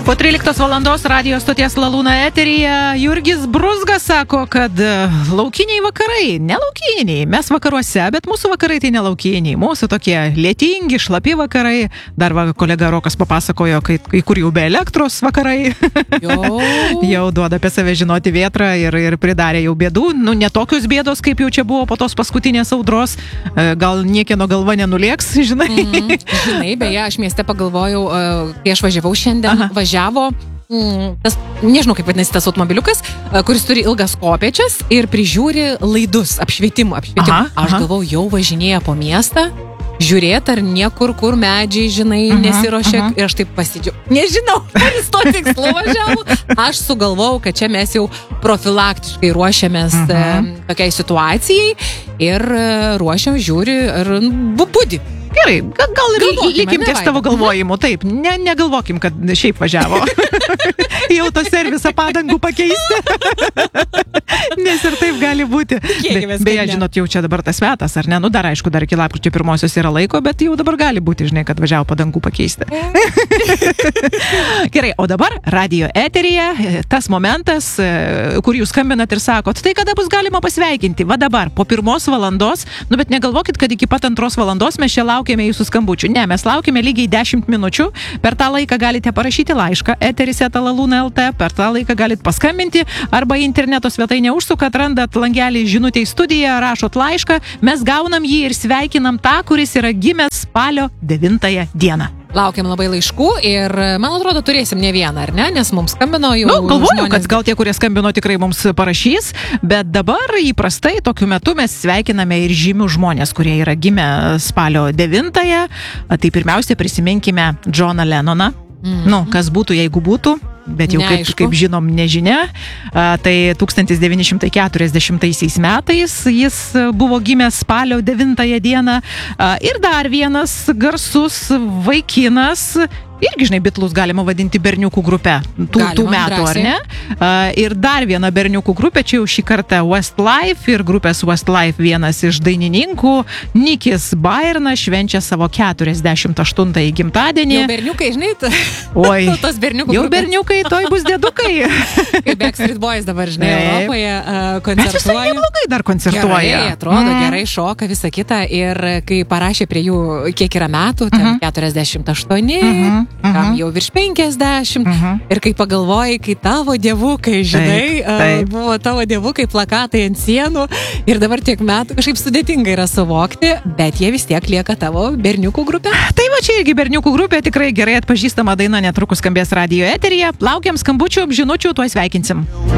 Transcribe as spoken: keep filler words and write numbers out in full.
Po tryliktos valandos radio stoties Lalūna eteryje Jurgis Brūzga sako, kad laukiniai vakarai, ne laukiniai, mes vakaruose, bet mūsų vakarai tai ne laukiniai, mūsų tokie lietingi, šlapi vakarai. Dar va, kolega Rokas papasakojo, kai, kai kur jau be elektros vakarai. Jo. Jau duoda apie save žinoti vėtrą ir, ir pridarė jau bėdų. Nu, ne tokios bėdos, kaip jau čia buvo po tos paskutinės audros. Gal niekieno galva nenulėks, žinai. Mm, žinai, beje, aš mieste pagalvojau, kai aš važiavau šiandien, Aha. važiavo, mm, tas, nežinau kaip vadinasi tas automobiliukas, kuris turi ilgas kopėčias ir prižiūri laidus, apšvietimą. apšvietimą. Aha, aš aha. galvau, jau važinėja po miestą, žiūrėt, ar niekur, kur medžiai, žinai, uh-huh, nesiruošia. Uh-huh. Ir aš taip pasidžiau. Nežinau, ar jis to tikslu važiavo. Aš sugalvojau, kad čia mes jau profilaktiškai ruošiamės uh-huh. e, tokiai situacijai ir e, ruošiam, žiūri, ir bubudi. Gerai, gal ir Galvokime, likim ne, ties tavo Vaida. galvojimu, taip, ne, negalvokim, kad šiaip važiavo. Į autoservisą padangų pakeisti. Nes ir taip gali būti. Be, beje, žinot, jau čia dabar tas metas, ar ne? Nu, dar aišku, dar iki lapkričio pirmosios yra laiko, bet jau dabar gali būti, žinai, kad važiavo padangų pakeisti. Gerai, o dabar radio eteryje tas momentas, kur jūs skambinat ir sakot, tai kada bus galima pasveikinti? Va dabar, po pirmos valandos, nu, bet negalvokit, kad iki pat antros valandos mes čia laukiame jūsų skambučių. Ne, mes laukiame lygiai dešimt minučių. Per tą laiką galite parašyti laišką eteris eta lalūna taškas lt, per tą laiką galite paskambinti arba į interneto svetainę užsukat, randat langelį žinutę į studiją, rašot laišką, mes gaunam jį ir sveikinam tą, kuris yra gimęs spalio devintąją dieną. Laukiam labai laiškų ir, man atrodo, turėsim ne vieną, ar ne? Nes mums skambino jau Nu, galvoju, žmonės... kad gal tie, kurie skambino, tikrai mums parašys, bet dabar įprastai tokiu metu mes sveikiname ir žymių žmonės, kurie yra gimę spalio devintąją. Tai pirmiausia prisiminkime Džoną Lennoną. Mm. Nu, kas būtų, jeigu būtų, bet jau kaip, kaip žinom, nežinia. A, tai tūkstantis devyni šimtai keturiasdešimtaisiais metais jis buvo gimęs spalio devintąją dieną. A, ir dar vienas garsus vaikinas, irgi, žinai, Bitlus galima vadinti berniukų grupę tų, Galima, tų metų, drąsiai. ar ne? A, ir dar viena berniukų grupė, čia jau šį kartą Westlife ir grupės Westlife vienas iš dainininkų, Nikis Bairnas, švenčia savo keturiasdešimt aštuntąjį gimtadienį. Jau berniukai, žinai, ta... Oi, tas berniukų jau grupės. berniukai, toj bus dėdukai. Kaip Backstreet Boys dabar, žinai, Taip. Europoje uh, Bet visai koncertuoja. neblogai dar koncertuoja. Gerai, atrodo, Mm. gerai šoka, visą kitą. Ir kai parašė prie jų, kiek yra metų, ten Mhm. keturiasdešimt aštuoni, Mhm, kam mhm. jau virš penkiasdešimt. Mhm. Ir kai pagalvojai, kai tavo dievukai, žinai, Taip, taip. a, buvo tavo dievukai plakatai ant sienų ir dabar tiek metų kažkaip sudėtinga yra suvokti, bet jie vis tiek lieka tavo berniukų grupė. Tai va čia irgi berniukų grupė, tikrai gerai atpažįstama daina, netrukus skambės radio eteryje. Laukiam skambučių, žinučių, tuoj sveikinsim.